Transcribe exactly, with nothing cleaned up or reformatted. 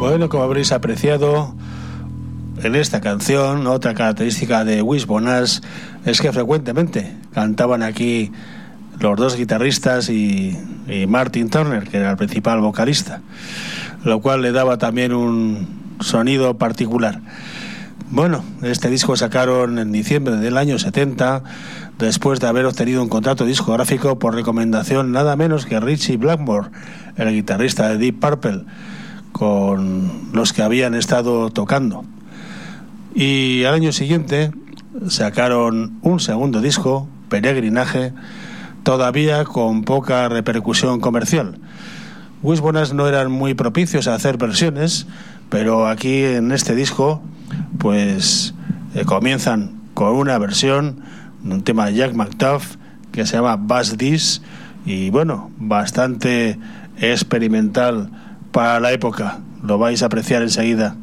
Bueno, como habréis apreciado, en esta canción, otra característica de Wishbone Ash es que frecuentemente cantaban aquí los dos guitarristas y, y Martin Turner, que era el principal vocalista, lo cual le daba también un sonido particular. Bueno, este disco sacaron en diciembre del año setenta, después de haber obtenido un contrato discográfico por recomendación nada menos que Ritchie Blackmore, el guitarrista de Deep Purple, con los que habían estado tocando. Y al año siguiente sacaron un segundo disco, Peregrinaje, todavía con poca repercusión comercial. Wishbone Ash no eran muy propicios a hacer versiones, pero aquí en este disco pues eh, comienzan con una versión de un tema de Jack McDuff que se llama Buzz This, y bueno, bastante experimental para la época. Lo vais a apreciar enseguida.